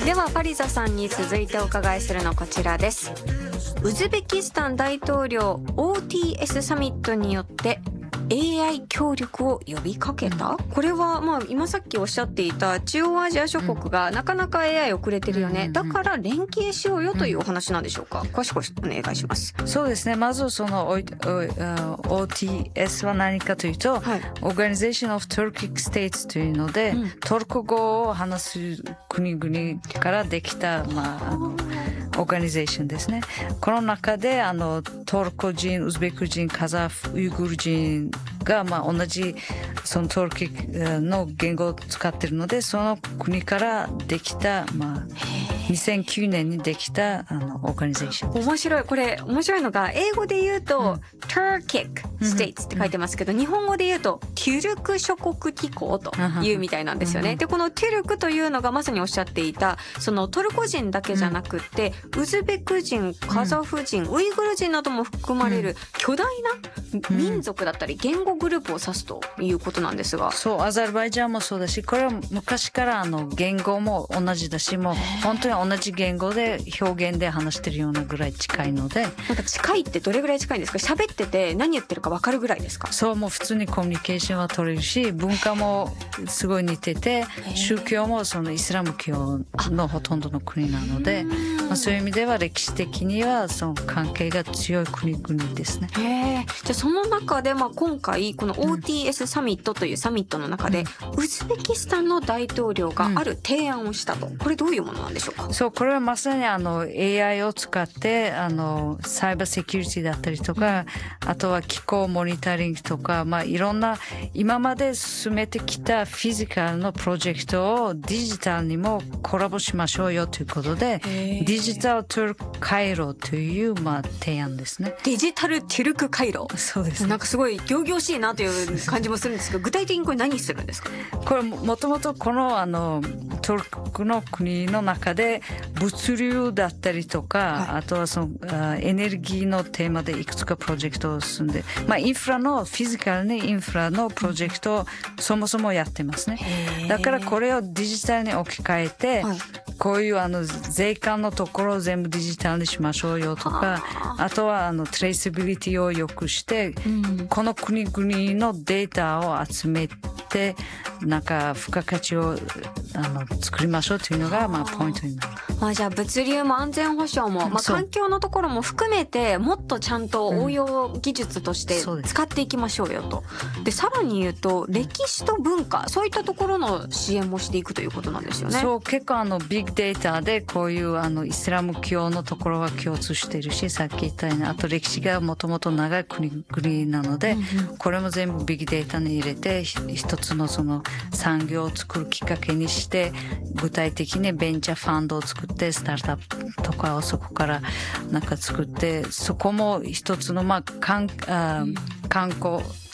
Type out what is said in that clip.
ではファリザさんに続いてお伺いするのこちらです。ウズベキスタン大統領 OTS サミットによってAI 協力を呼びかけた、これは今さっきおっしゃっていた中央アジア諸国がなかなか AI 遅れてるよね、だから連携しようよというお話なんでしょうか。詳しくお願いします。 そうですね、まずその OTS は何かというと、Organization of Turkic States というので、トルコ語を話す国々からできた、オーガニゼーションですね。この中でトルコ人、ウズベク人、カザフ、ウイグル人が同じそのトルキの言語を使っているので、その国からできた2009年にできたオーガニゼーションです。 面白い。これ面白いのが英語で言うと、Turkic States って書いてますけど、日本語で言うとテュルク諸国機構というみたいなんですよね。でこのテュルクというのがまさにおっしゃっていたそのトルコ人だけじゃなくって、ウズベク人、カザフ人、ウイグル人なども含まれる巨大な民族だったり言語グループを指すということなんですが、 そう、アゼルバイジャンもそうだし、これは昔から言語も同じだし、もう本当に同じ言語で表現で話してるようなぐらい近いので。 なんか近いってどれぐらい近いんですか。喋ってて何言ってるか分かるぐらいですか。 そう、もう普通にコミュニケーションは取れるし、文化もすごい似てて、宗教もそのイスラム教のほとんどの国なので、そういう意味では歴史的にはその関係が強い国々ですね。 じゃあその中で今回この OTS サミットというサミットの中で、ウズベキスタンの大統領がある提案をしたと、これどういうものなんでしょうか。 そう、これはまさにAI を使ってサイバーセキュリティだったりとか、あとは気候モニタリングとか、いろんな今まで進めてきたフィジカルのプロジェクトをデジタルにもコラボしましょうよということで、デジタルトゥルク回廊という提案ですね。 デジタルトゥルク回廊。 そうですね。 なんかすごい仰々しいなという感じもするんですけど、具体的にこれ何するんですか。 これもともとこのトルコの国の中で物流だったりとか、あとはそのエネルギーのテーマでいくつかプロジェクトを進んで、インフラのフィジカルにインフラのプロジェクトをそもそもやってますね。だからこれをデジタルに置き換えて、こういう税関のところを全部デジタルにしましょうよとか、あとはトレーサビリティを良くして、この国々のデータを集めてなんか付加価値を作りましょうというのがポイントになる。 じゃあ物流も安全保障も、環境のところも含めてもっとちゃんと応用技術として使っていきましょうよと。でさらに言うと歴史と文化、そういったところの支援もしていくということなんですよね。 そう、結構ビッグデータでこういうイスラム教のところは共通しているし、さっき言ったようにあと歴史がもともと長い国々なので、これも全部ビッグデータに入れて一つのその産業を作るきっかけにして、具体的にベンチャーファンドを作ってスタートアップとかをそこからなんか作って、そこも一つの観光